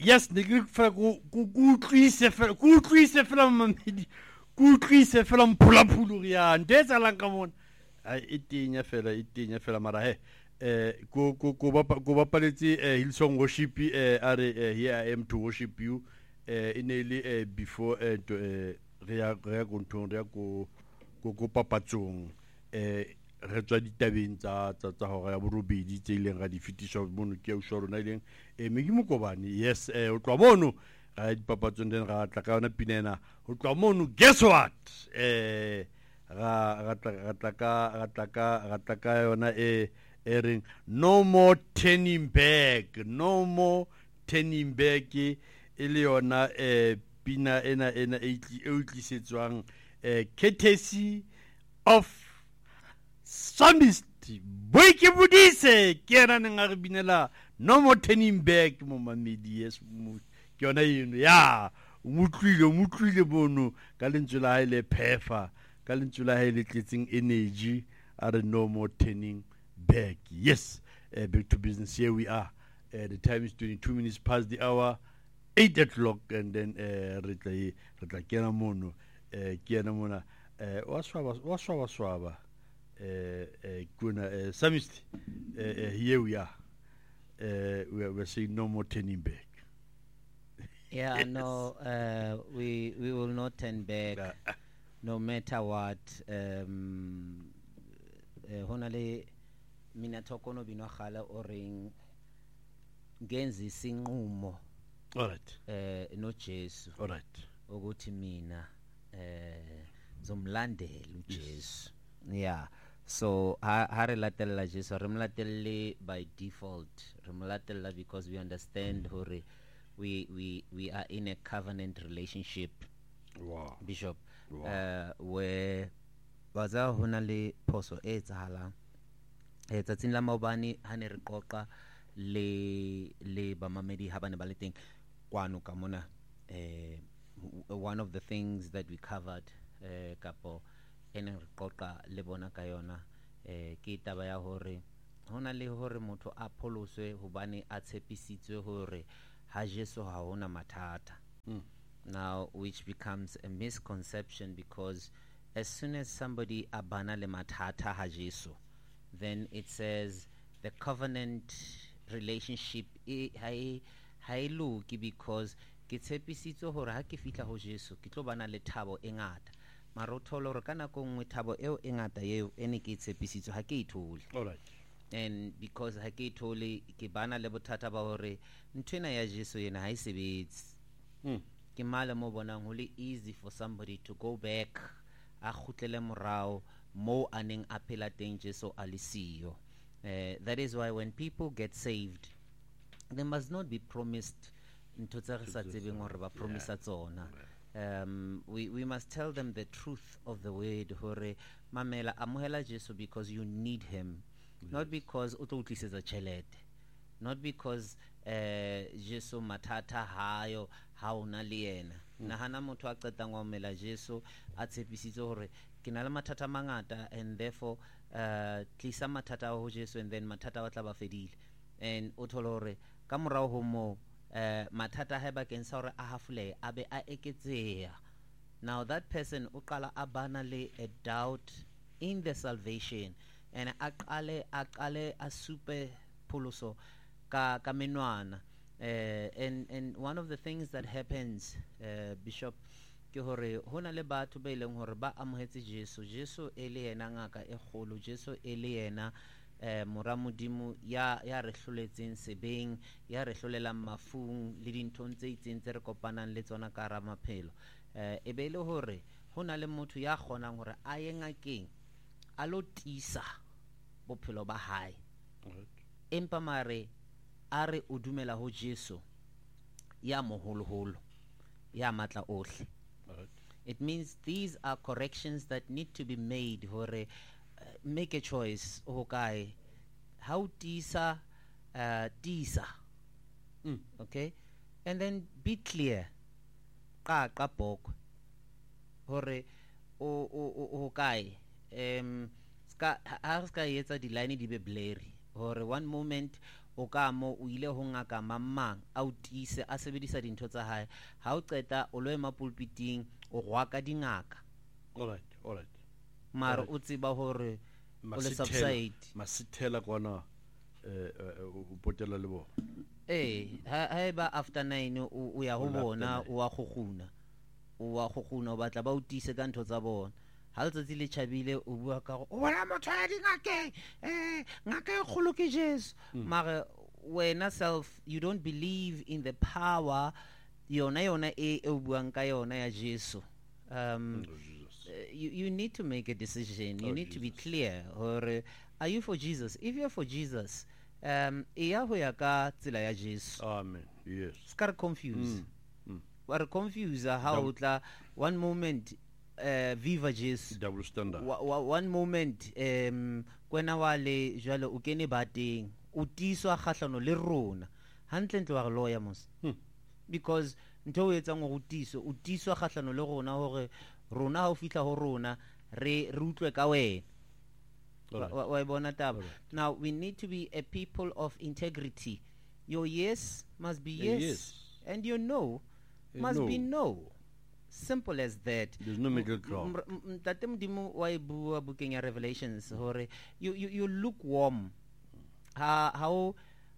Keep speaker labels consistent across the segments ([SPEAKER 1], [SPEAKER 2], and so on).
[SPEAKER 1] yes ne ke fela go utlwise fela mamedi go utlwise fela mphulaphulu re ya nte e tsalang ka mona e tenya fela mara he go bapaletse Hillsong Worship are here I am to worship you inele before re ya go ntong re ya go papatsong re tswa ditabeng tsa hore ya borobedi tse ileng ga di fitiswa mono ke uswa rona ileng me ke mokobane yes o tloa mono ga dipapatsong den ga tla ka yona pinena o tloa mono guess what ga tla ka yona reng no more turning back e le yona pina ena e tlisetswang courtesy of Psalmist boy ke bodise ke ena neng a re binela no more turning back mo mamedi yes ke yona eno ya mutlile bono ka lentswe la hae le phefa ka lentswe la hae le tletseng energy are no more turning back yes back to business here we are the time is 22 minutes past the hour 8 o'clock and then re tla kena mono ke ena mona wa swaba kuna Psalmist here we are we're saying no more turning back.
[SPEAKER 2] Yeah, yes. No, we will not turn back no matter what. Honale mina thokono binogala oring ngenzi sinqumo.
[SPEAKER 1] All right.
[SPEAKER 2] No Jesu.
[SPEAKER 1] All right.
[SPEAKER 2] Ukuthi mina zomlandela uJesu. Yeah. So ha re latella Jesu re mlatelle by default re mlatella because we understand hore we are in a covenant relationship.
[SPEAKER 1] Wow.
[SPEAKER 2] Bishop. Wow. Where baza hona le phoso e tsahalang tsatsing la maobane ha ne re qoqa le bamamedi ha bane ba le teng kwano ka mona one of the things that we covered kapo ene re qoqa le bona ka yona ke taba ya hore hona le hore motho a pholoswe hobane a tshepisitswe hore ha Jesu ha hona mathata. Now which becomes a misconception because as soon as somebody abana le mathata ha Jesu then it says the covenant relationship ha iloki because ke tshepisitswe hore ha ke fitla ho Jesu ke tlo bana le thabo e ngata mara o thola hore ka nako nngwe thabo eo e ngata eo ene ke tshepisitswe ha ke ithole.
[SPEAKER 1] All right.
[SPEAKER 2] And because ha ke ithole ke bana le bothata ba hore nthwena ya Jesu yena ha e sebetse ke mala mo bonang ho le easy for somebody to go back a khutlele morao mo aneng a phela teng Jesu a le siyo. That is why when people get saved they must not be promised ntho tse re sa tsebeng hore ba promisa tsona. We must tell them the truth of the word hore mamela amohela Jesu because you need him, not because o tlo tlisetsa tšhelete, not because Jesu mathata hayo ha ona le yena. Nahana motho a qetang wa mela Jesu a tshepisitse hore ke na le mathata mangata and therefore tlisa mathata ho Jesu and then mathata wa tla ba fedile and o thola hore ka morao ho mo mathata ha ba kensa hore a hafule a be a eketseya. Now that person o qala a bana le a doubt in the salvation and a qale a super pholoso ka menwana. And one of the things that happens Bishop ke hore hona le batho ba ileng hore ba amohetse Jesu ele yena ngaka e kgolo, Jesu ele yena moramodimo ya re hloletseng sebeng, ya re hlolelang mafung le dinthong tse itseng tse re kopanang le tsona ka ra maphelo. E be le hore hona le motho ya kgonang hore a ye ngakeng a lo tisa bophelo ba hae empa mare a re o dumela ho Jesu ya moholoholo ya matla ohle. It means these are corrections that need to be made hore make a choice okay how tisa okay, and then be clear ka boko hore o kai ska etsa di line di be blurry hore one moment o ka mo o ile ho ngaka mamang a o tiise a sebedisa dintho tsa hae ha o qeta o lo ema pulpiting o rwa ka dingaka
[SPEAKER 1] all right
[SPEAKER 2] mara o tseba hore o le subside
[SPEAKER 1] masithela kwana o potela le bona
[SPEAKER 2] ha eba after 9 o ya ho bona o wa khoguna o batla ba o tiise ka ntho tsa bona ha letsatsi le chabile o bua ka go o bona motho ya dingakeng ngaka e kgolo ke Jesu mara wena self you don't believe in the power yona e o buang ka yona ya Jesu. You need to make a decision. You need to be clear. Or are you for Jesus? If you're for Jesus, iya ho ya ka tsela ya Jesu.
[SPEAKER 1] Amen. Yes.
[SPEAKER 2] Ska confuse. We're confused how utla one moment viva Jesu.
[SPEAKER 1] Double standard.
[SPEAKER 2] One moment kwena wale jalo o kene bateng o tiswa kgahlano le rona. Hantle ntlo wa lawyer mos. Because ntho o etsang go o tiswa kgahlano le rona hore rona ha o fitla ho rona re utlwe ka wena wa bona taba. Now we need to be a people of integrity. Your yes must be yes, and your no must be no. Simple as that.
[SPEAKER 1] There's no middle ground.
[SPEAKER 2] Tate modimo wa bua bukeng ya Revelations hore you lukewarm. How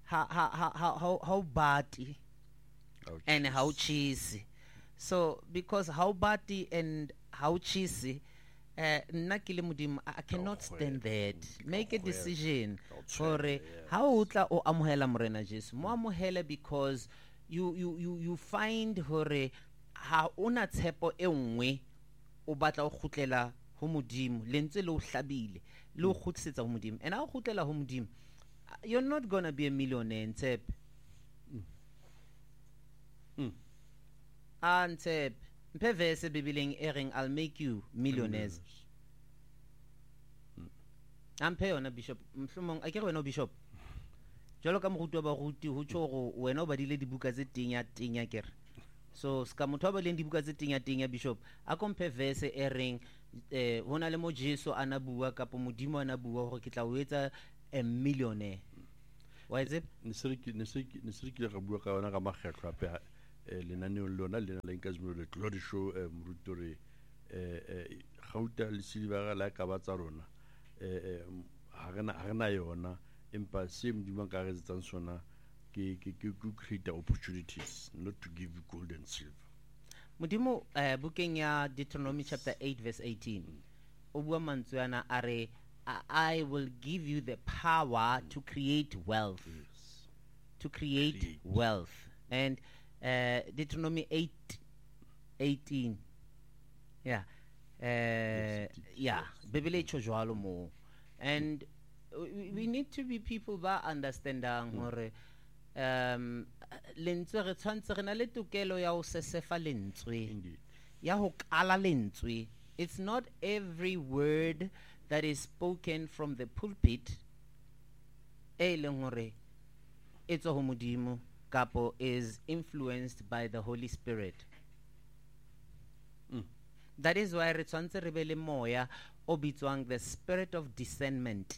[SPEAKER 2] bati and how cheesy. So because how bati and how cheesy, I cannot stand that. Make a decision for how utla o amuhela morena Jesu. Mo amuhela because you find hore ha ona tshepo e nngwe o batla o khutlela ho modimo lentse le o hlabile le o khutsetsa ho modimo and ha o khutlela ho modimo you're not going to be a millionaire Ntshep. Ntshep mphe verse bibileng ering I'll make you millionaires. Amphe yona bishop mhlomong a ke re wena bishop jalo ka moruti wa baruti ho tsho go wena o badile dibuka tse tenya kere so ska motho ba leng dibuka tse tenya bishop a compare verse ering hona le mo Jesu ana bua ka po modimo ana bua hore ke tla o etsa a millionaire. Why is it
[SPEAKER 1] ne se ke ga bua ka yona ka magekgwa pe lenaneo lona le la nkazimo le glory show morutori gauta le sidibaga la ka ba tsa rona ha rena yona empa se modimo ka re tsang sona ke create opportunities not to give you gold and silver.
[SPEAKER 2] Modimo bukeng ya Deuteronomy chapter 8 verse 18 o bua mantswe ana are I will give you the power to create wealth.
[SPEAKER 1] Yes.
[SPEAKER 2] To create wealth. And Deuteronomy 8:18. Yeah. Bibele tsho jwalo mo. And we need to be people ba understandang hore lentswe re tshwantse re na le tokelo ya o sesefa lentswe ya ho kala lentswe. It's not every word that is spoken from the pulpit e leng hore etso ho modimo kapo is influenced by the Holy Spirit. That is why re tshwantse re be le moya o bitswang the spirit of discernment.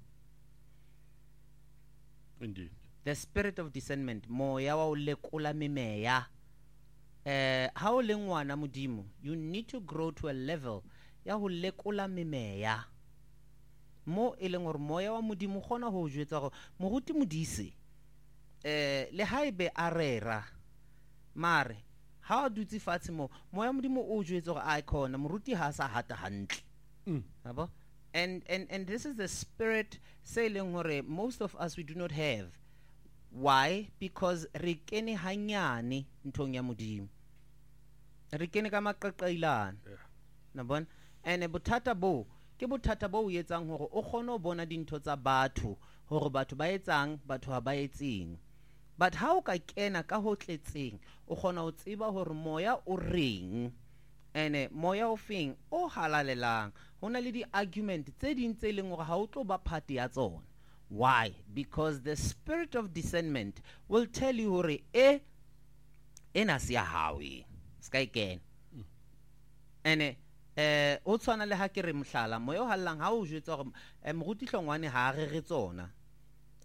[SPEAKER 1] Indeed.
[SPEAKER 2] The spirit of discernment, moya wa o lekola memeya. Ha o le ngwana modimo, you need to grow to a level ya ho lekola memeya. Mo e leng hore moya wa modimo gona ho jwetsa go moruti modise le haebe a rera mare ha o dutse fatshe mo moya modimo o jwetsa go a khona moruti ha sa hata hantle. Habo and this is the spirit say leng hore most of us we do not have. Why? Because re kene hanyane ntong ya modimo, re kene ka maqaqailana na bona and bothata bo ke bothata bo o etsang hore o kgone ho bona dintho tsa batho hore batho ba etsang batho ha ba etseng. But ha o ka kena ka ho tletseng o kgona ho tseba hore moya o reng ene moya o feng o halalelang hona le di argument tse ding tse leng hore ha o tlo ba part ya tsona. Why? Because the spirit of discernment will tell you hore ena sia hawe ska ikena ene o tshwana le ha ke re mohlala moya o hallang ha o jwetsa gore moruti hlongwane ha re tsona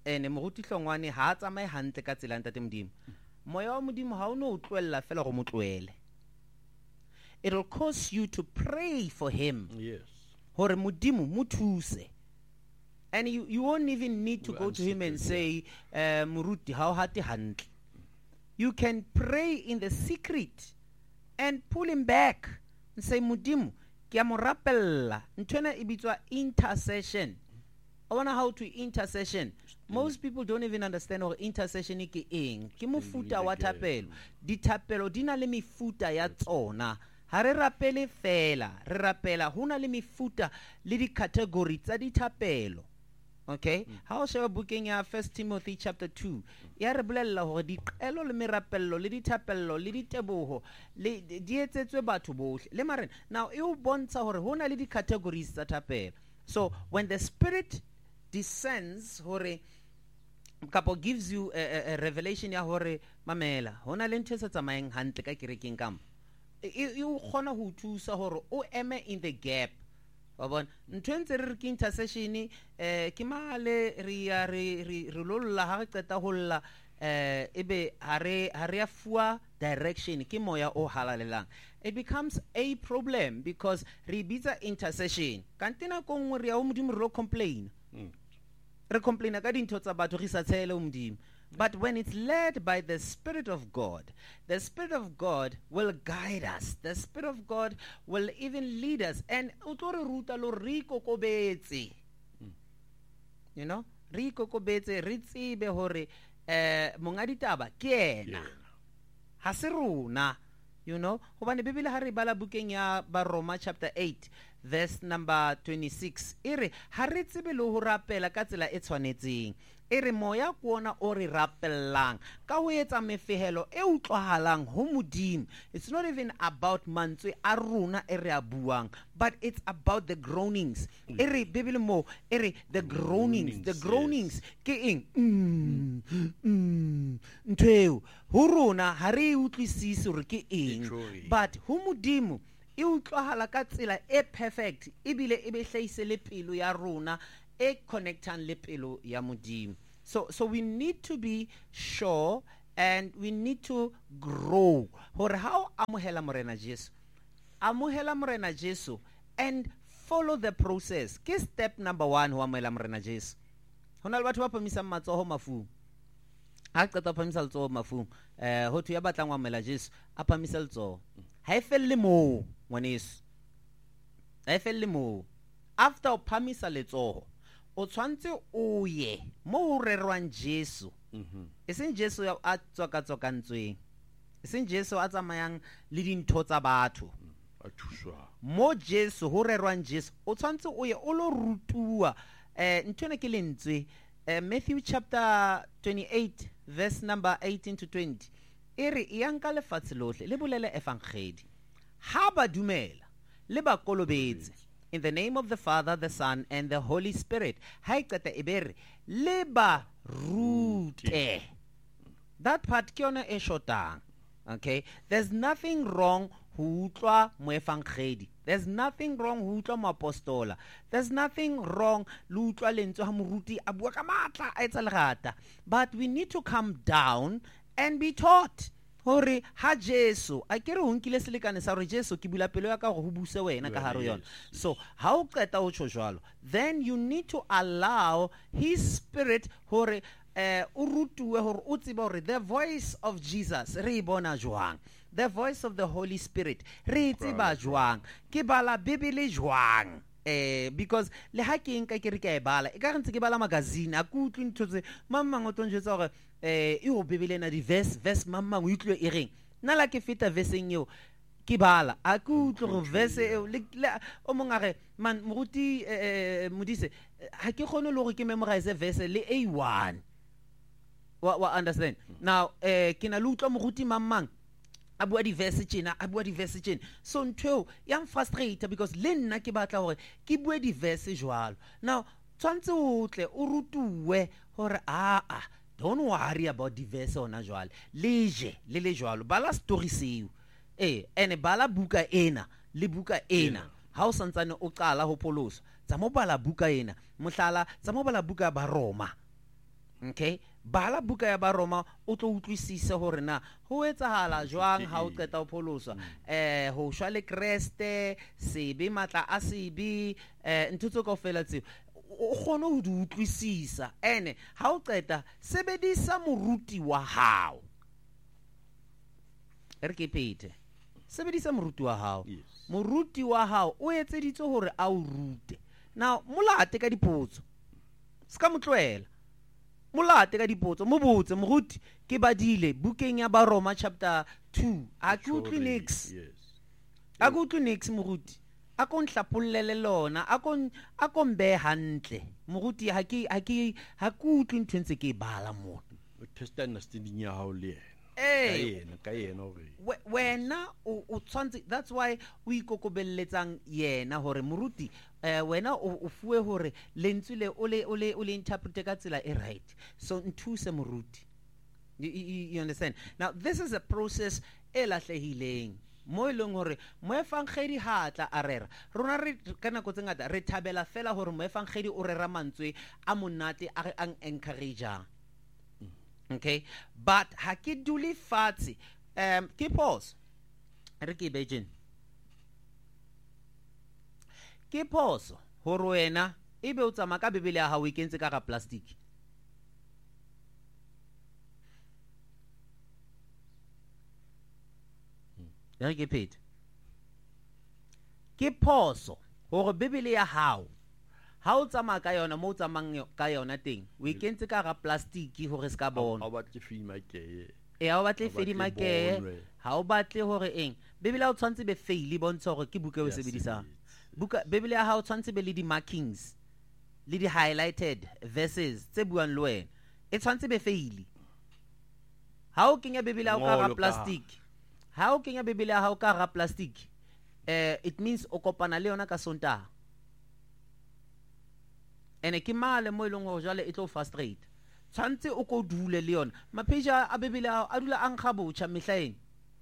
[SPEAKER 2] ene moruti hlongwane ha a tsamaye hantle ka tsela ntate modimo moya wa modimo ha o no o tloella fela go mo tloele. It will cause you to pray for him.
[SPEAKER 1] Yes.
[SPEAKER 2] Hore modimo mo thuse. And you won't even need to
[SPEAKER 1] We
[SPEAKER 2] go to him and
[SPEAKER 1] answer,
[SPEAKER 2] say, Muruti, how hati hantle. You can pray in the secret and pull him back and say, Mudimu, ke a mo rapella. Ntwena e bitswa intercession. I wonder how to intercession. Most people don't even understand what intercession is. Ke mofuta wa thapelo. Dithapelo di na le mefuta ya tsona. Ha re rapele fela, re rapela hona le mefuta le di category tsa dithapelo. Okay? Ha o sheba bukeng ya 1 Timothy chapter 2, ya re bolella hore diqelo le merapello le dithapello le diteboho le di etsetswe batho bohle. Le marena, now e o bontsha hore hona le di categories tsa thapelo. So when the Spirit descends hore kapo gives you a revelation ya hore mamela hona le ntse tsa tsamayeng hantle ka kerekeng kam e o khona ho thusa hore o eme in the gap wa bona ntwe ntse re ke intercession ke male re lolla ha re qeta ho lla ebe ha re ya fuwa direction ke moya o halalelang. It becomes a problem because re bitsa intercession kantina ko ngwe re ya o modimo re complain re complain ka dintho tsa batho re sa tshele o modimo. But when it's led by the Spirit of God, the Spirit of God will guide us. The Spirit of God will even lead us. And you know, re tsebe hore monga ditaba ke ena ha se rona. You know, hobane Bibele ha re bala bukeng ya ba Roma chapter 8 verse number 26 ere ha re tsebe le ho rapela ka tsela e tshwanetseng. Ere moya kuona o re rapellang ka ho etsa mefehelo e utlwahalang ho modimo. It's not even about mantswe a rona e re a buang, but it's about the groanings. Ere Bibele mo ere the groanings ke eng ntweo ho rona ha re utlwisise hore ke eng, but ho modimo e utlwahala ka tsela e perfect ebile e be hlaise le pelo ya rona e connectang le pelo ya modimo. So we need to be sure and we need to grow. Hore how amohela morena Jesu and follow the process. Ke step number 1 ho amohela morena Jesu. Hona le batho ba phamisa matsoho mafung. Ha qeta phamisa letsoho mafung ho thu ya batlang wa amohela Jesu a phamisa letsoho. Ha e felle mo ngwaneso. Ha e felle mo. After o phamisa letsoho o tshwantse o ye mo o rerwang Jesu. E seng Jesu ya a tswakatswakantsweng. E seng Jesu a tsamayang le dintho tsa batho. Mo Jesu ho rerwang Jesu o tshwantse o ye o lo rutuwa ntwena ke lentswe Matthew chapter 28 verse number 18 to 20 ere yanka lefatshe lohle le bolele evangeli ha ba dumela le ba kolobetse in the name of the Father, the Son, and the Holy Spirit. Leba rute. That part kiona e shotang. Okay? There's nothing wrong hutwa moefangedi. There's nothing wrong hutwa moapostola. There's nothing wrong lutwa lentswe ha moruti a bua ka matla a etsa lerata. But we need to come down and be taught. Hore ha Jesu a kere ho nkile selekane sa hore Jesu ke bula pelo ya ka go buse wena ka haro yona. So ha o qeta o tsho jwalo, then you need to allow his Spirit hore o rutuwe hore o tseba hore the voice of Jesus re bona jwang, the voice of the Holy Spirit re tseba jwang, ke bala Bibele jwang. Because le ha ke nka ke re ke e bala e ka re ntse ke bala magazine a ku utlwe ntho tse mamang o tonjetse hore e o Bibele na di verse mamang o utlwe e reng nna la ke feta verseng eo ke bala a ku utlwe go verse eo o mongare man moruti modise ha ke khone le gore ke memorize verse le A1 wa understand now ke na le utlwa moruti mamang a bua di verse tjena so ntho yang frustrated because le nna ke batla hore ke bue di verse jwalo. Now tshwantse o tle o rutuwe hore don't worry about the verse ona jwalo le jwalo bala story seo ene bala buka ena le buka ena ha o santsane o qala ho pholoso tsa mo bala buka ena mohlala tsa mo bala buka ba Roma Okay, bala buka ya Baroma o tlo utlwisisa hore na ho etsahala jwang ha o qeta ho pholoswa ho shwa le Kreste sebe matla a sebe ntho tse kaofela tseo o kgone ho di utlwisisa ene ha o qeta sebedisa moruti wa hao re ke pete sebedisa moruti wa hao moruti wa hao o etseditse hore a o rute now molate ka dipotso ska motlwela molate ka dipotso mo botse moruti ke badile bukeng ya Baroma chapter 2 a ke utlwe nix a ke utlwe nix moruti a ko nhlapollele lona a ko mbe hantle moruti ha ke utlwe ntho ntse ke bala mona
[SPEAKER 1] o testa understanding ya hao le ka yena hore
[SPEAKER 2] wena o tshwantse that's why o ikokobelletsang yena hore moruti wena o fuwe hore lentswe le o le interprete ka tsela e right so nthuse moruti you understand now this is a process e lahlehileng mo eleng hore moefangedi hatla a rera rona re ka nako tse ngata re thabela fela hore moefangedi o rera mantswe a monate a ang encourageang. Okay, but ha ke dule fatshe ke pause re ke bejeng ke pause hore wena ebe o tsama ka bebele ya hao e kentse ka ga plastic re ke phete ke pause hore bebele ya hao ha o tsama ka yona mo o tsamang ka yona teng o ikentse ka ga plastic hore se ka bona
[SPEAKER 1] ha o batle fedima ke
[SPEAKER 2] ha o batle fedima ke ha o batle hore eng bebele ya o tshwantse be fail bontsha hore ke buka o sebedisang buka bebele ya ha o tshwantse be le di markings le di highlighted verses tse buang le wena e tshwantse be fail ha o kenya bebele ya o ka ga plastic ha o kenya bebele ya ha o ka ga plastic it means o kopana le yona ka Sontaha ene ke male mo ileng go jale e tlo frustrate tshwantse o ko dule le yona mapheja a bebele a dula a nkga botjha mehlaeng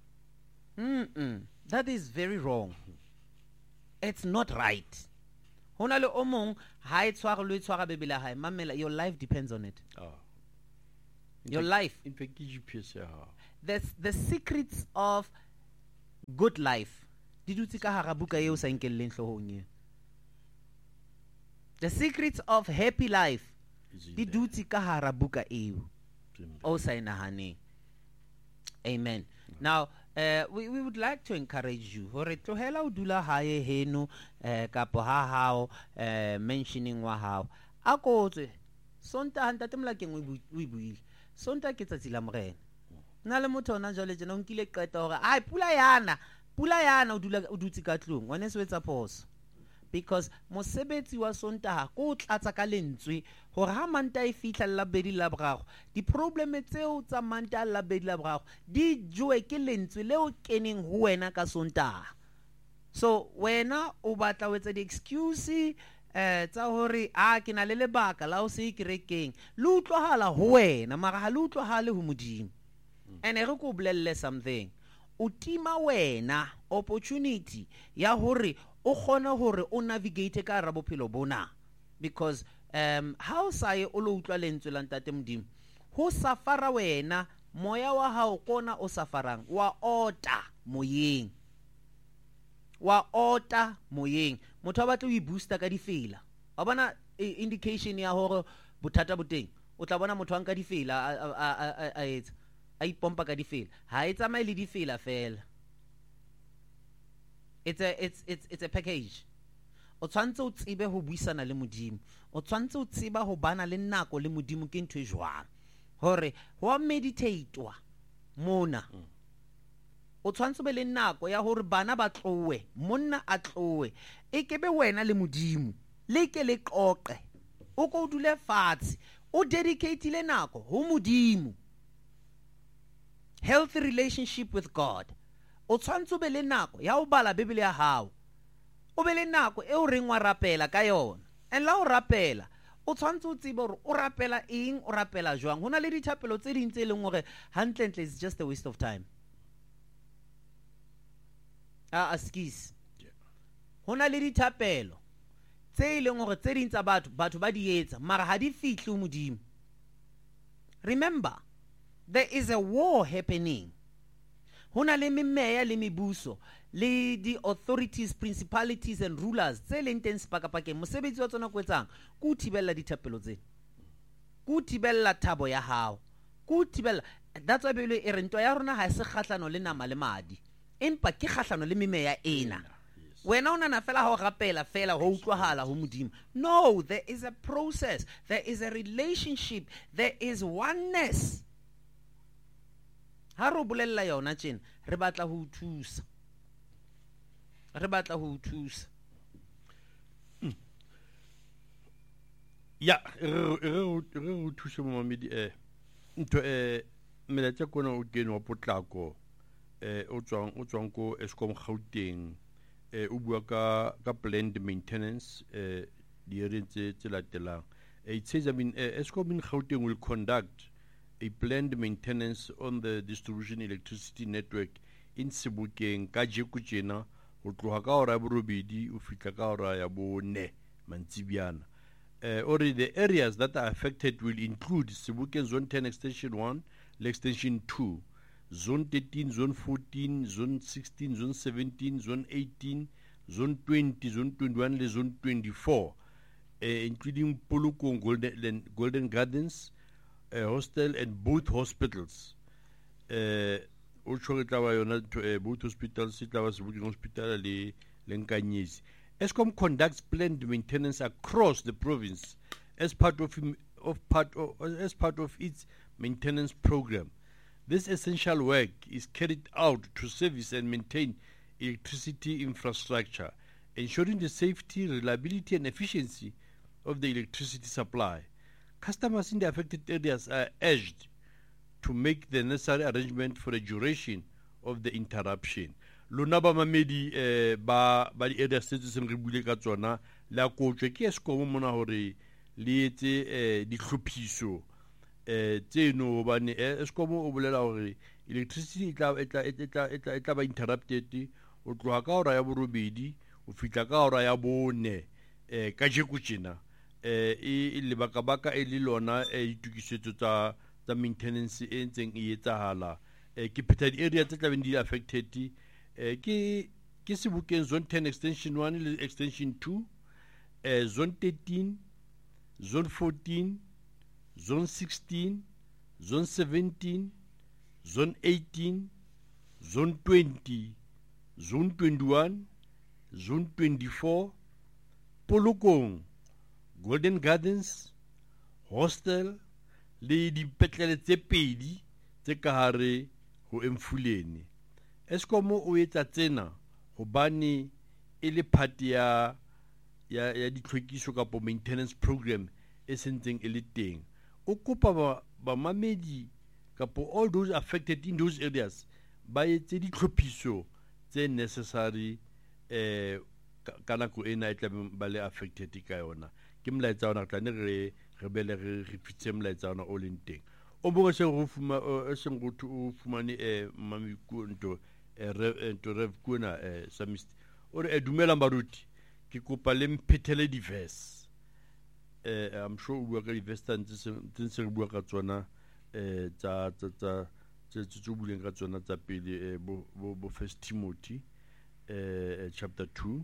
[SPEAKER 2] that is very wrong, it's not right. Hona le o mong ha e tshwara le tshwara bebele hae mamela your life depends on it. Your life
[SPEAKER 1] in fact GPS ya
[SPEAKER 2] the secrets of good life di dutse ka hara buka eo sa nkelleng hlohong ye. The secrets of happy life di dutse ka hara buka eo o sa inahaneng. Amen. Now we would like to encourage you hore tlohela o dula hae heno kapo ha hao mentioning wa hao akotse Sontaha ntate Molakeng o buile Sontaha ke tsatsi la Morena nna le motho ona jwale jena o nkile qeta hore ai pula yana o dutse ka tlong ngwane se wetsa phoso because mosebetsi wa Sontaha ko tlatsa ka lentswe hore ha Mantaha e fihla la bedi la boraro di probleme tseo tsa Mantaha la bedi la boraro di joe ke lentswe leo keneng ho wena ka Sontaha. So wena o batla o etsa di excuse tsa hore ke na le lebaka la o se kerekeng le utlwahala ho wena mara ha le utlwahale ho Modimo. Ene re ko bolelle something o tima wena opportunity ya hore o kgona hore o navigate ka ra bophelo bona because ha o sa ye o lo utlwa lentswe la ntate Modimo ho safara wena moya wa hao kona o safarang wa ota moyeng motho ba tlo o booster ka difela wa bona indication ya hore bothata boteng o tla bona motho a nka difela a ipompa ka difela ha e tsamaye le difela fela. It's a package. O tshwantse o tsebe ho buisana le Modimo o tshwantse o tseba ho bana le nako le Modimo ke ntho e jwang hore wa meditatewa mona o tshwantse be le nako ya hore bana ba tlowe monna a tlowe e kebe wena le Modimo le ke le qoqe o ko dule fatshe o dedicate le nako ho Modimo. Healthy relationship with God. O tshwantse be le nako ya o bala bebele ya hao o be le nako e o reng wa rapela ka yona and la o rapela o tshwantse o tsebe hore o rapela eng o rapela jwang hona le dithapelo tse ding tse leng hore hantlentle is just a waste of time. Askis hona le dithapelo tse leng hore tse ding tsa batho ba di etsa mara ha di fihle ho Modimo Remember, there is a war happening. Hona le meya le mebuso le di authorities, principalities and rulers tse leng teng sepakapakeng. Mosebetsi wa tsona ko etsang ku thibella dithapelo tsena, ku thibella thabo ya hao, ku thibella. That's why bele e re ntwa ya rona ha se kgahlano le nama le madi, empa ke kgahlano le meya ena. Wena ona na fela ha o rapela fela ho utlwahala ho modimo. No, there is a process, there is a relationship, there is oneness. Ha re bolella yona tjena re batla ho thusa, re batla ho thusa.
[SPEAKER 1] Ya re thusa mo mamedi ntho meletsa kona o kene wa potlako o tswang ko Eskom Gauteng o bua ka planned maintenance di ere tse latelang. It says, I mean, Eskom in Gauteng will conduct a planned maintenance on the distribution electricity network in Sebokeng ka jeko tjena ho tloha ka hora ya borobedi o fihla ka hora ya bone mantsibiana. Already the areas that are affected will include Sebokeng Zone 10 Extension 1, Extension 2, Zone 13, Zone 14, Zone 16, Zone 17, Zone 18, Zone 20, Zone 21, and Zone 24, including Polokong Golden Gardens, hostel and both hospitals. Both hospitals, Sebokeng Hospital le Nkanyezi. Eskom conducts planned maintenance across the province as part of its maintenance program. This essential work is carried out to service and maintain electricity infrastructure, ensuring the safety, reliability, and efficiency of the electricity supply. Customers in the affected areas are urged to make the necessary arrangement for the duration of the interruption. Lona ba mamedi ba di area tse se re bule ka tsona la kotswe ke Eskom mona hore le etse dihlophiso tseno bane Eskom o bolela hore electricity e tla ba interrupted o tloha ka hora ya borobedi o fihla ka hora ya bone ka jeko tjena e le baka e le lona ditukisetso tsa maintenance e ntseng e etsahala ke pheta di area tse tla beng di affected ke Sebokeng Zone 10 Extension 1 le Extension 2, Zone 13, Zone 14, Zone 16, Zone 17, Zone 18, Zone 20, Zone 21, Zone 24, Polokong, Golden Gardens, hostel le dipetlele tse pedi tse ka hare ho Emfuleni. Eskom o etsa tsena hobane e le part ya ditlhwekiso kapo maintenance program e sentseng e le teng. O kopa ba mamedi kapo all those affected in those areas ba etse ditlhophiso tse necessary ka nako ena e tla ba le affected ka yona. Ke molaetsa ona tla ne re bele re fitse molaetsa ona o leng teng. O bo se go fumane mami kunto Rev Kuna Samist or dumela baruti ke kopa le mphethele di-verse I'm sure o bua ka di-verse tse se re bua ka tsona tsa buleng ka tsona tsa pele bo First Timothy chapter 2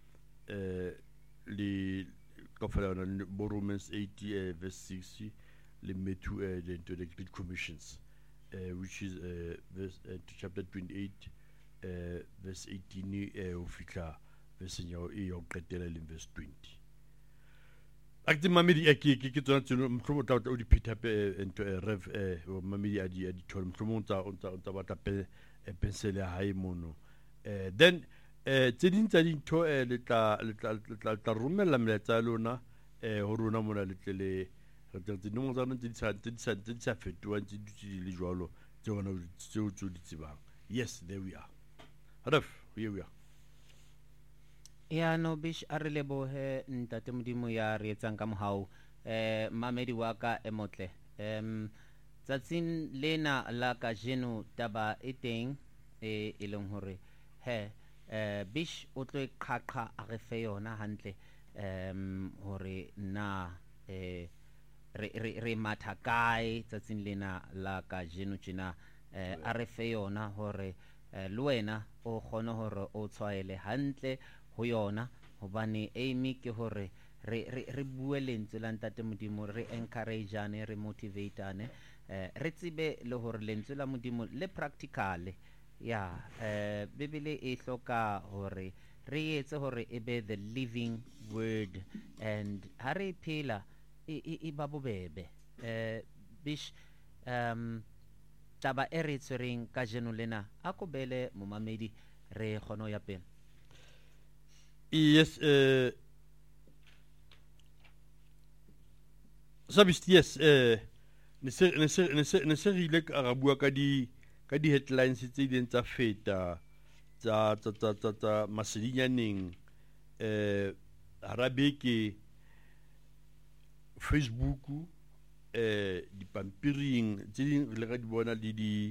[SPEAKER 1] le ka fela bo Romans 8 verse 6 le Matthew the Great Commissions which is chapter 28 verse 18 o fitla verse nyao e yo qetela le verse 20. Akti mamedi ke tsona tseno mhlomo tla o di pheta into rev mamedi a di thol mhlomo tsa batla pensele ya hae mono then tse ding tsa dintho le tla romella meletsa lona ho rona mona letlele re tse dingwe tsa rona tse di sa fetoang tse di le jwalo tse bona tseo di tsebang. Yes, there we are. Ref, here we are.
[SPEAKER 2] Ya no bish a re lebohe ntate modimo ya re etsang ka mohau mamedi wa ka e motle tsatsing lena la ka jeno taba e teng e leng hore bish o tlo qhaqha a re fe yona hantle hore na re matha kae tsatsing lena la ka jeno tjena a re fe yona hore le wena o kgone hore o tshwaele hantle ho yona hobane aim ke hore re bue lentswe la ntate Modimo re encourageane re motivateane re tsebe le hore lentswe la Modimo le practical ya Bibele e hloka hore re etse hore e be the living word and ha re phela e ba bobebe bish taba e re tshwereng ka jeno lena a ko bele momamedi re kgono ya pele.
[SPEAKER 1] Yes, yes, ne se re ile ka bua ka di headlines tse ileng tsa feta tsa masedinyaneng hara beke Facebook dipampiring tse ding re ka di bona le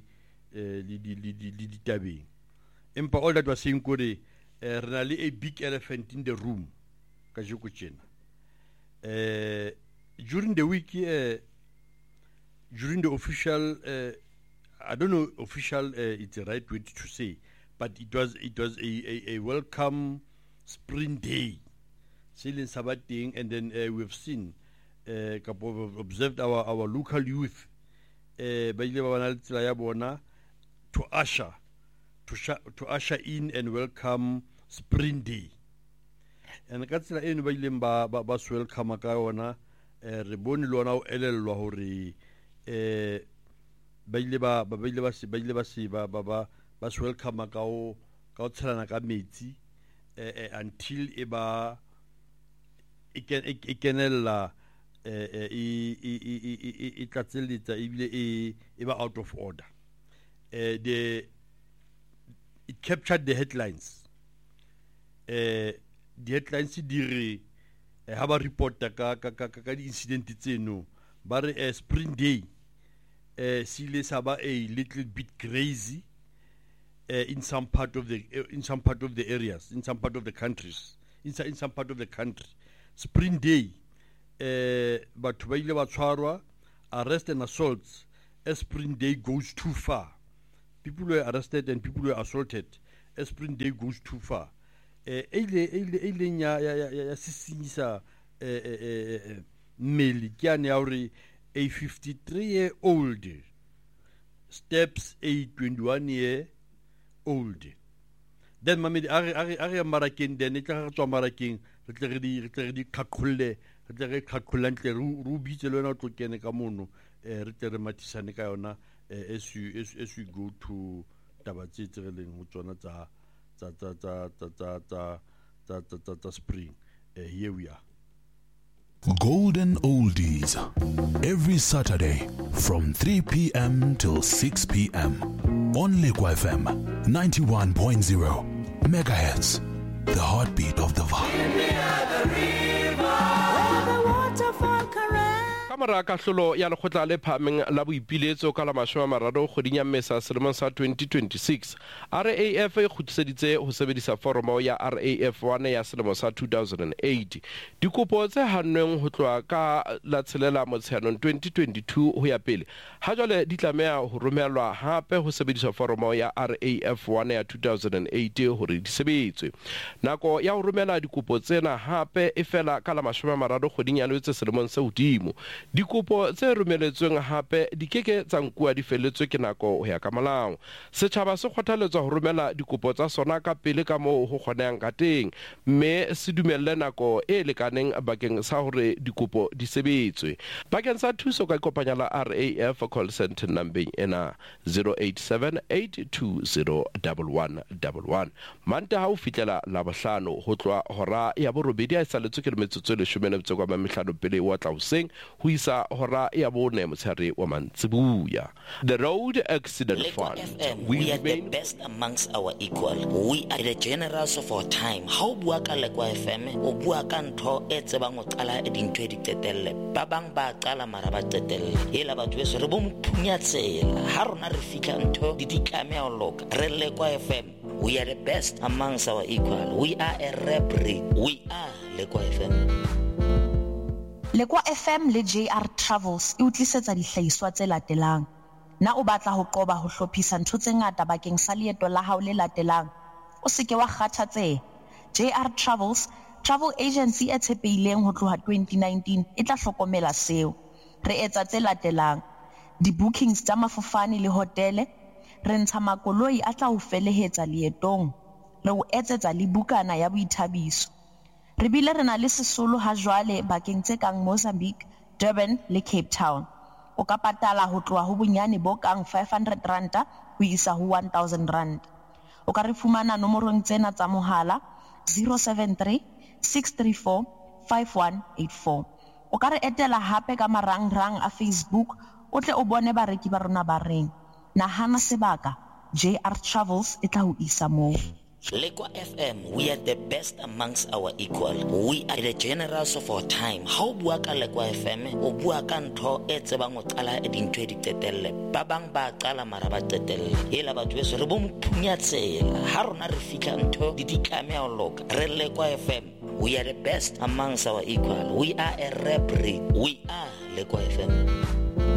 [SPEAKER 1] ditabeng empa all that was saying kore re na le a big elephant in the room ka jeko tjena during the week during the official I don't know official it's the right way to say, but it was a welcome spring day sailing sabating, and then we've seen observed our local youth ba ile ba bana le tsela ya bona to usher in and welcome spring day, and ka tsela eno ba ileng ba welcome ka yona re bone le ona o elellwa hore ba ile ba welcome ka o tshelana ka metsi until e kenella e tlatseletsa ebile e ba out of order. It captured the headlines. The headlines di re ha ba reporta ka di incident tseno ba re spring day sile saba a little bit crazy in some part of the areas, in some part of the countries, in some part of the country. Spring day but ba ile ba tshwarwa, arrest and assaults. Spring day goes too far. People were arrested and people were assaulted. Spring day goes too far. Ile ya sisisa meli kiane ya hore a 53-year-old steps a 21-year-old. Then mamedi are marakeng then etla tswa marakeng re tle di khakhulle re tle re khakhulantle ru bitse le wena o tlokene ka mono re tle re matisane ka yona as we go to taba tse tseleng ho tsona tsa spring. Here we are.
[SPEAKER 3] Golden Oldies, every Saturday from 3 p.m. till 6 p.m. on Lekwa FM 91.0 megahertz, the heartbeat of the
[SPEAKER 4] Kamara kahlolo ya lekgotla le phameng la boipiletso ka la 30 kgweding ya Mmesa selemong sa 2026 RAF e kgutliseditse ho sebedisa foromo ya RAF 1 ya selemo sa 2008 dikopo tse hannweng ho tloa ka la tshelela Motsheanong 2022 ho ya pele ha jwale di tlameha ho romelwa hape ho sebedisa foromo ya RAF 1 ya 2008 hore di sebetswe. Nako ya ho romela dikopo tsena hape e fela ka la 30 kgweding ya Loetse selemong se hodimo. Dikopo tse romeletsweng hape di keke tsa nkuwa di feletswe ke nako ho ya ka molao. Setjhaba se kgothaletswa ho romela dikopo tsa sona ka pele ka moo ho kgonehang ka teng, mme se dumelle nako e lekaneng bakeng sa hore dikopo di sebetswe. Bakeng sa thuso ka kopanya la RAF call center numbering ena 0878201111. Manta ha o fitlela la bohlano ho tloa hora ya borobedi a saletswe ke metsotso e 15 kwa mamehlano pele wa tla hoseng ho isa hora ya bone motshare wa mantsibuya. The Road Accident Fund.
[SPEAKER 5] We are the best amongst our equal. We are the generals of our time. How bua ka Lekwa FM o bua ka ntho e tsebang o qala e dintho e di tetelle ba bang ba qala mara ba tetelle ela batho be se re bo mphunya tsela ha rona re fika ntho di ditlame a loka re Lekwa FM. We are the best amongst our equal. We are a rap breed. We are Lekwa FM.
[SPEAKER 6] Lekwa FM le JR Travels e utlisetsa dihlahiswa tse latelang. Na o batla ho qoba ho hlophisa ntho tse ngata bakeng sa leeto la hao le latelang? O se ke wa kgathatseha. JR Travels, travel agency e tshepehileng ho tloha 2019 e tla hlokomela seo. Re etsa tse latelang: di-bookings tsa mafofane le hotele, re ntsha makoloi a tla o felehetsa leetong, re o etsetsa le bukana ya boithabiso. Re bile re na le sesolo ha jwale bakeng tse kang Mozambique, Durban le Cape Town. O ka patala ho tloha ho bonyane bo kang 500 ranta ho isa ho 1000 rand. O ka re fumana nomorong tsena tsa mohala 073 634 5184. O ka re etela hape ka marangrang a Facebook, o tle o bone bareki ba rona ba reng. Nahana sebaka, JR Travels e tla ho isa moo.
[SPEAKER 5] Lekwa FM, we are the best amongst our equal. We are the generals of our time. Ha o bua ka Lekwa FM, o bua ka ntho e tsebang o qala e dintho e di qetelle. Ba bang ba qala mara ba qetelle. Hela batho beso re bo mphunya tsela. Ha rona re fika ntho di tlameha ho loka. Re Lekwa FM, we are the best amongst our equal. We are a rare breed. We are Lekwa FM.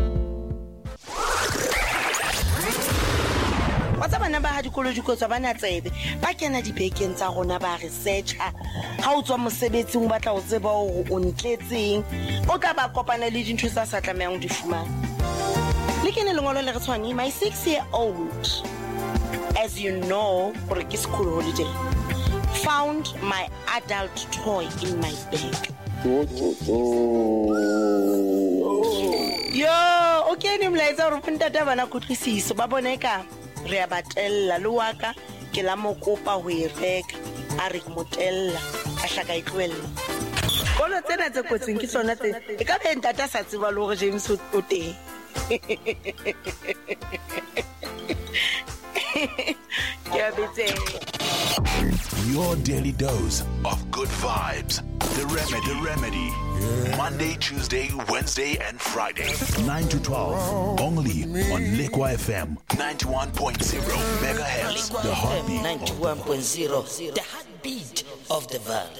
[SPEAKER 7] Watsa bana ba ha dikolo dikotsa bana tsebe ba kena dibekeng tsa rona ba researcha ha o tswa mosebetsing o batla o tseba hore o ntletseng o tla ba kopana le dintho tsa sa tlamehang di fumana le kene lengolo le re tshwane my 6-year-old, as you know, for a school holiday, found my adult toy in my bag. Yo, okay, ni mlaetsa hore ntata bana kutlwisiso ba boneka re a batella le waka ke la mokopa ho e reka a re motella a hlaka e tlohella kolo tsena tse kotsing ke tsona tse e ka be ntata sa tseba le hore James o teng ke a betse.
[SPEAKER 3] Your daily dose of good vibes. The Remedy. Yeah. Monday, Tuesday, Wednesday, and Friday. 9 to 12. Only on Lekwa FM 91.0 megahertz. The heartbeat.
[SPEAKER 5] 91.0. The heartbeat of the vibe.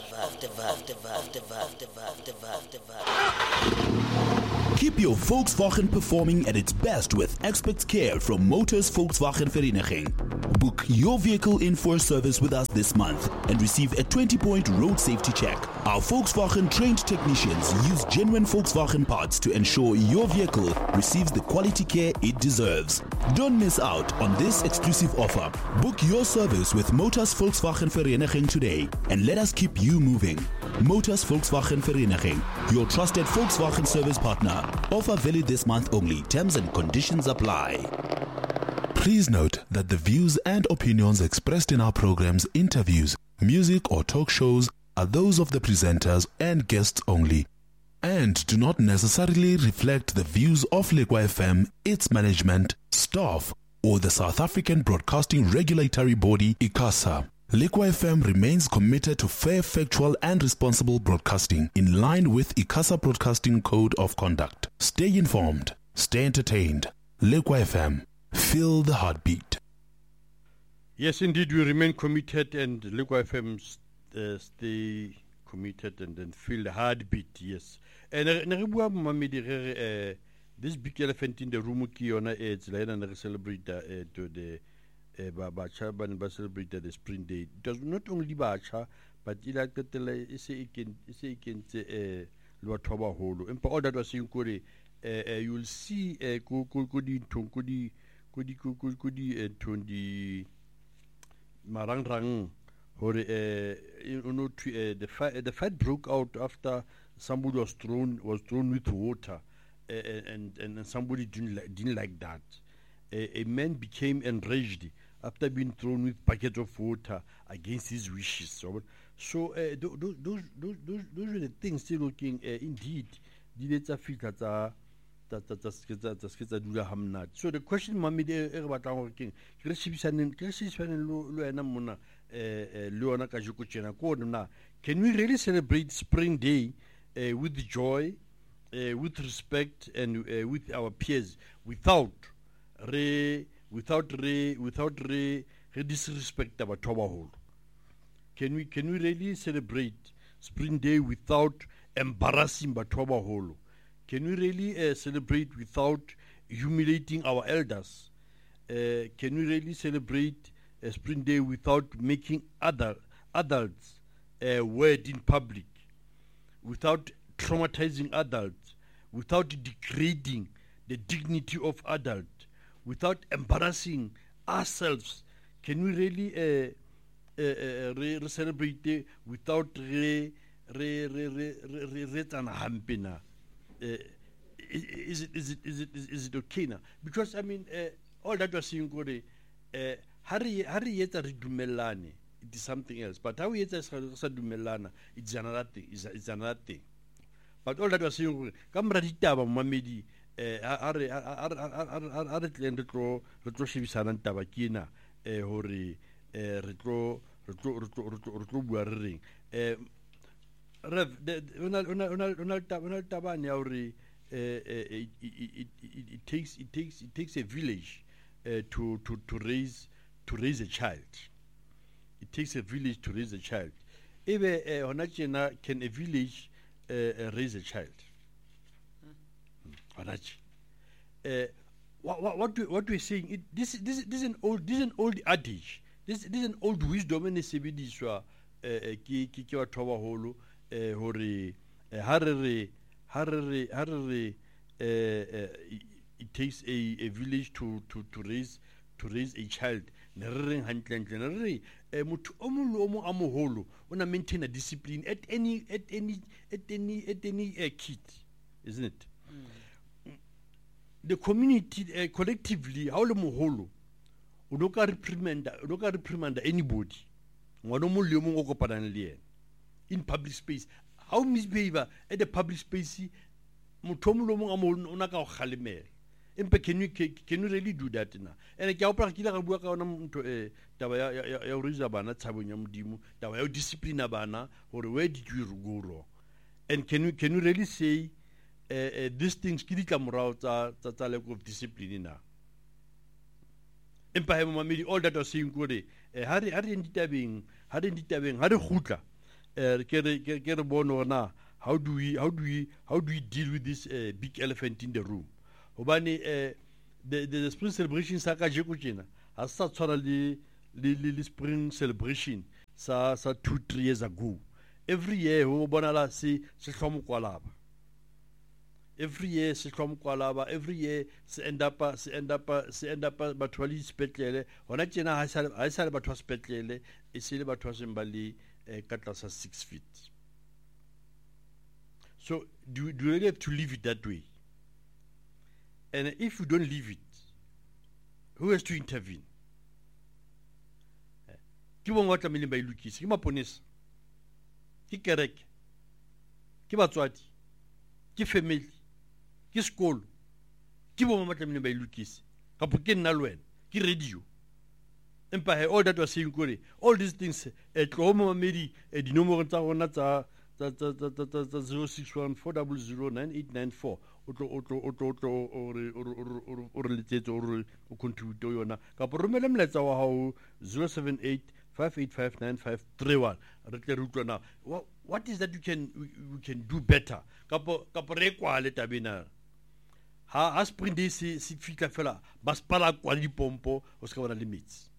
[SPEAKER 3] Keep your Volkswagen performing at its best with expert care from Motors Volkswagen Vereniging. Book your vehicle in for service with us this month and receive a 20-point road safety check. Our Volkswagen trained technicians use genuine Volkswagen parts to ensure your vehicle receives the quality care it deserves. Don't miss out on this exclusive offer. Book your service with Motors Volkswagen Vereniging today and let us keep you moving. Motors Volkswagen Vereniging, your trusted Volkswagen service partner. Offer valid this month only. Terms and conditions apply. Please note that the views and opinions expressed in our programs, interviews, music or talk shows are those of the presenters and guests only and do not necessarily reflect the views of Lekwa FM, its management, staff, or the South African Broadcasting Regulatory Body, ICASA. Lekwa FM remains committed to fair, factual, and responsible broadcasting in line with ICASA Broadcasting Code of Conduct. Stay informed, stay entertained. Lekwa FM, feel the heartbeat.
[SPEAKER 1] Yes, indeed, we remain committed, and Lekwa FM stay committed and feel the heartbeat. Yes, and this big elephant in the room, it's like we celebrate to the. Bacha ba celebrated the Spring Day. It was not only Bacha, but it like that is a lo thoba holo. And all that was saying kore you will see kodi marang hore the fight broke out after somebody was thrown with water and somebody didn't like that. A man became enraged after being thrown with buckets of water against his wishes. So those are the things still looking indeed. So the question mami can we really celebrate Spring Day with joy, with respect, and with our peers without disrespect our Toba hole? Can we really celebrate Spring Day without embarrassing batho ba baholo? Can we really celebrate without humiliating our elders? Can we really celebrate Spring Day without making adults wed in public, without traumatizing adults, without degrading the dignity of adults, without embarrassing ourselves? Can we really celebrate without is it okay now? Because I mean, all that was saying, Hari yeta re dumellane, it is something else. But how yeta sa dumellana, it's another thing. It's another thing. But all that was saying, kamra ditaba mamedi, are tleng re tlo shebisana taba kena hore re tlo bua re reng. Rev, it takes a village to raise a child. It takes a village to raise a child. Can a village raise a child? What we're saying, this is an old adage. This is an old wisdom in the sebediswa ki batho ba baholo hore it takes a village to raise a child. Motho o mong le o mong a moholo o na maintain a discipline at any kid, isn't it? The community collectively, how le moholo o no ka reprimanda anybody. Ngwana mo le mong o kopanang le yena in public space. How misbehavior at the public space, motho mo le mong a mo ona ka go khalemela. Empa can you really do that now? And ke a opela ke ile ga bua ka ona motho taba ya o riza bana tshabong ya modimo, taba ya discipline bana hore where did you go wrong? And can you really say these things ke ditlamorao tsa lack of discipline now? Empa he mamedi all that was saying gore ha re ditabeng ha re gutla ke re bona na how do we deal with this big elephant in the room? Hobane the spring celebration sa ka jeko tjena ha sa tshwana le spring celebration sa 2-3 years ago. Every year ho bonala se hlomokwalaba. Every year se hlomokwalaba, every year se end up batho ba le sepetlele. Hona tjena ha sa le batho ba sepetlele, e se le batho ba seng ba le ka tlasa 6 feet. So do you really have to leave it that way? And if you don't leave it, who has to intervene? Ke bong wa tlamehileng ba ilukise, ke maponesa, ke kereke, ke batswadi, ke family, ke sekolo, ke bong wa tlamehileng ba ilukise, kapo ke nna le wena, ke radio. Empa all that was saying kore, all these things tlo mo mamedi dinomoro tsa rona tsa 061 400 9894 o re letsetse o re o contribute yona kapo romele molaetsa wa hao 078 585 9531 re tle re utlwana what is that we can do better kapo re kwale tabena ha spring day se fitla fela ba spala kwa dipompo o se ka bona le metsi.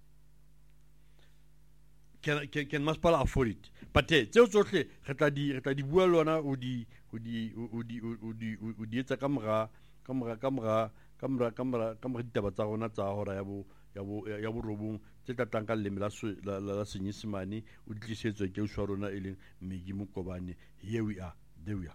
[SPEAKER 1] Can Masipala afford it? But tseo tsohle re tla di bua lona o di etsa kamora ditaba tsa rona tsa hora ya bo robong tse tla tlang ka leleme la Senyesemane o di tlisetswe ke uswa rona e leng Megi Mokobane. Here we are, there we are.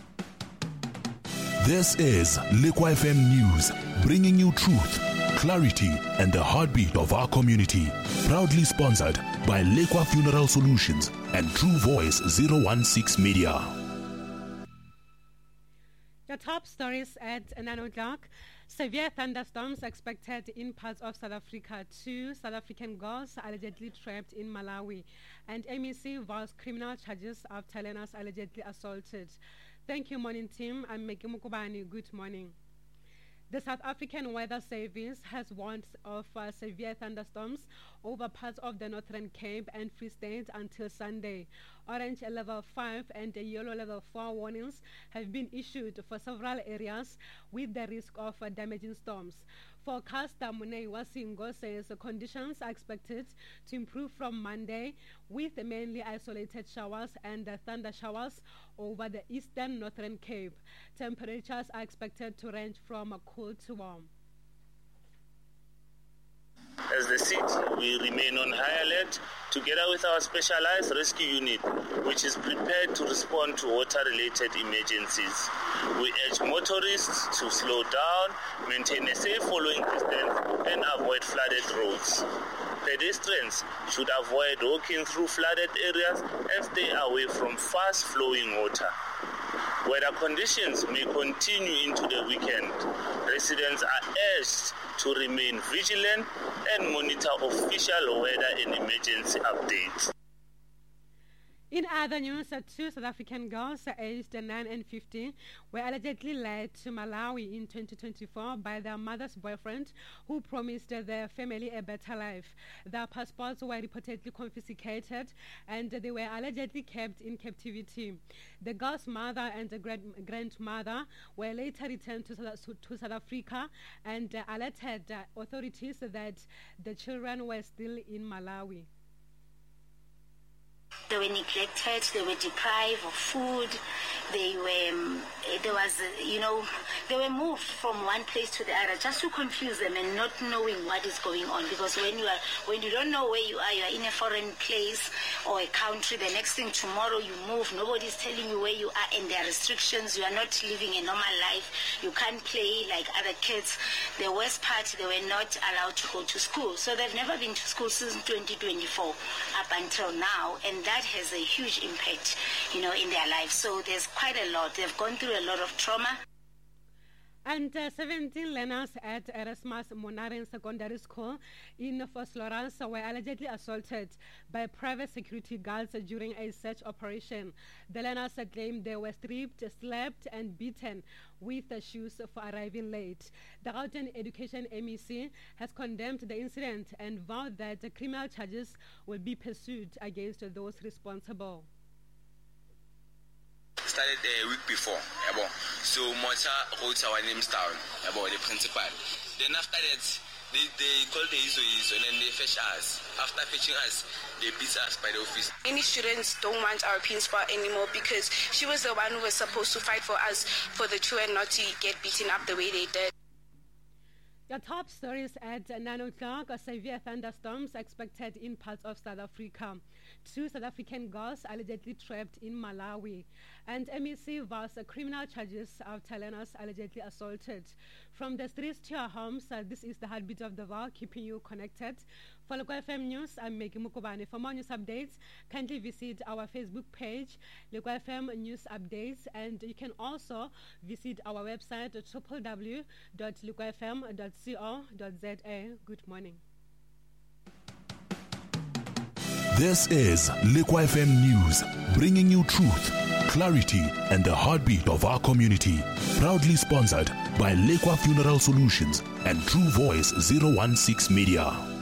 [SPEAKER 3] This is Liquid FM News, bringing you truth, clarity, and the heartbeat of our community. Proudly sponsored by Liquid Funeral Solutions and True Voice 016 Media.
[SPEAKER 8] The top stories at 9 o'clock. Severe thunderstorms expected in parts of South Africa. 2 South African girls allegedly trapped in Malawi. And MEC vows criminal charges after learners allegedly assaulted. Thank you, morning team. I'm Megi Mokobane. Good morning. The South African Weather Service has warned of severe thunderstorms over parts of the Northern Cape and Free State until Sunday. Orange level 5 and yellow level 4 warnings have been issued for several areas with the risk of damaging storms. Forecaster Muneiwa Singo says conditions are expected to improve from Monday with mainly isolated showers and thunder showers over the eastern Northern Cape. Temperatures are expected to range from cool to warm.
[SPEAKER 9] As the city, we remain on high alert together with our specialized rescue unit, which is prepared to respond to water-related emergencies. We urge motorists to slow down, maintain a safe following distance, and avoid flooded roads. Pedestrians should avoid walking through flooded areas and stay away from fast-flowing water. Weather conditions may continue into the weekend. Residents are urged to remain vigilant and monitor official weather and emergency updates.
[SPEAKER 8] In other news, 2 South African girls aged 9 and 15 were allegedly led to Malawi in 2024 by their mother's boyfriend, who promised their family a better life. Their passports were reportedly confiscated and they were allegedly kept in captivity. The girls' mother and grandmother were later returned to South Africa and alerted authorities that the children were still in Malawi.
[SPEAKER 10] They were neglected, they were deprived of food, they were moved from one place to the other just to confuse them and not knowing what is going on. Because when you don't know where you are in a foreign place or a country, the next thing tomorrow you move, nobody's telling you where you are and there are restrictions, you are not living a normal life, you can't play like other kids. The worst part, they were not allowed to go to school. So they've never been to school since 2024 up until now, and that has a huge impact, in their lives. So there's quite a lot. They've gone through a lot of trauma.
[SPEAKER 8] And 17 learners at Erasmus Monaren Secondary School in Vosloorus were allegedly assaulted by private security guards during a search operation. The learners claimed they were stripped, slapped, and beaten with shoes for arriving late. The Gauteng Education MEC has condemned the incident and vowed that criminal charges will be pursued against those responsible.
[SPEAKER 11] Started a week before, so Mota wrote our names down, the principal. Then after that, they called the ISO and then they fetch us. After fetching us, they beat us by the office.
[SPEAKER 12] Any students don't want our principal anymore because she was the one who was supposed to fight for us, for the children not to get beaten up the way they did.
[SPEAKER 8] Your top stories at 9 o'clock. Severe thunderstorms expected in parts of South Africa. 2 South African girls allegedly trapped in Malawi. And MEC vows criminal charges after learners allegedly assaulted. From the streets to your homes, this is the heartbeat of the world, keeping you connected. For Local FM News, I'm Maggie Mukubane. For more news updates, kindly visit our Facebook page, Local FM News Updates, and you can also visit our website at www.localfm.co.za. Good morning.
[SPEAKER 3] This is Liqua FM News, bringing you truth, clarity, and the heartbeat of our community. Proudly sponsored by Liqua Funeral Solutions and True Voice 016 Media.